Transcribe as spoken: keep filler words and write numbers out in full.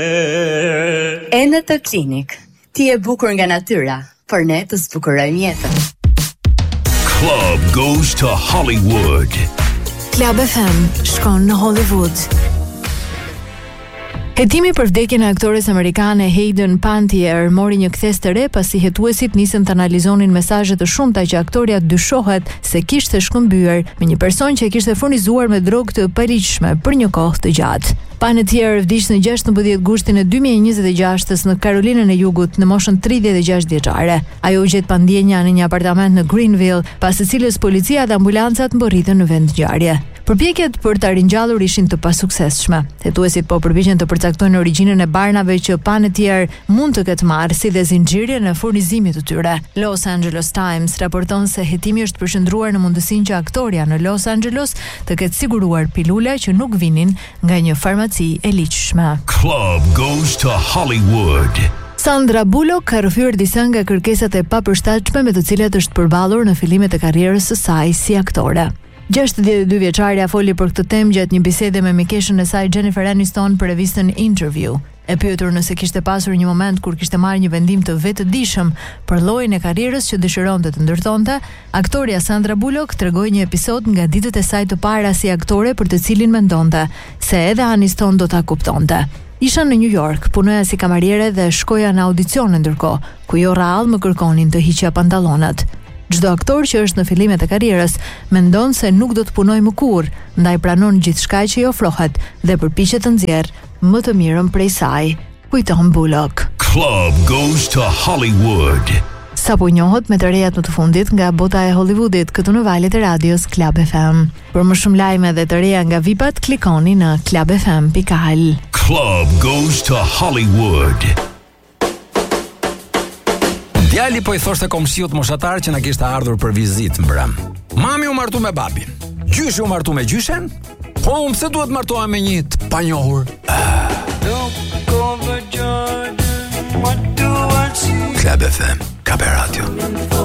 Enetë Klinik. Ti e bukur nga natyra, por ne të zbukurojmë jetën. Club goes to Hollywood. Club F M shkon në Hollywood. Hetimi për vdekjen e aktores amerikane Hayden Panettiere mori një kthes të re pasi hetuesit nisën të analizonin mesazhe të shumta që aktoria dyshohet se kishte shkëmbyer me një person që e kishte furnizuar me drogë të paligjshme për një kohë të gjatë. Panettiere vdiq në gjashtëmbëdhjetë gushtin e dy mijë e njëzet e gjasht në Karolinën e Jugut në moshën tridhjetë e gjashtë vjeçare. Ajo u gjet pa ndjenja në një apartament në Greenville, pas së cilës policia dhe ambulancat mbërritën në vend ngjarje. Përpjekjet për ta ringjallur ishin të pasuksesshme. Hetuesit po përpiqen të përcaktojnë origjinën e barnave që Panettiere mund të ketë marrë, si dhe zinxhirin e furnizimit të tyre. Los Angeles Times raporton se hetimi është përqendruar në mundësinë që aktoria në Los Angeles të ketë siguruar pilule që nuk vinin nga një farmaci e ligjshme. Club goes to Hollywood. Sandra Bullock ka rrëfyer disa nga kërkesat e papërshtatshme me të cilat është përballur në fillimet e karrierës së saj si aktore. gjashtëdhjetë e dy vjeçaria foli për këtë temë gjatë një bisede me mikeshën e saj Jennifer Aniston për revistën Interview. E pyetur nëse kishte pasur një moment kur kishte marrë një vendim të vetëdijshëm për llojin e karrierës që dëshironte të ndërtonte, aktoria Sandra Bullock tregoi një episod nga ditët e saj të para si aktore për të cilin mendonte se edhe Aniston do ta kuptonte. Isha në New York, punoja si kamariere dhe shkoja në audicione ndërkohë, ku jo rrallë më kërkonin të hiqja pantallonat. Çdo aktor që është në fillimet e karrierës mendon se nuk do të punojë më kurrë, ndaj pranon gjithçka që i ofrohet dhe përpiqet të nxjerrë më të mirën prej saj, kujton Bullock. Club goes to Hollywood. Sapo njohët me të rejat më të fundit nga bota e Hollywoodit këtu në valët e radios Club F M. Për më shumë lajme dhe të reja nga vipat, klikoni në club f m dot a l. Club goes to Hollywood. Djali po i thoshte komshiut moshatar që na kishte ardhur për vizitë mbrëm. Mami u martu me babin. Gjyshi u martu me gjyshen? Po unë pse duhet martohem me një të panjohur? Club F M, Kabe Radio.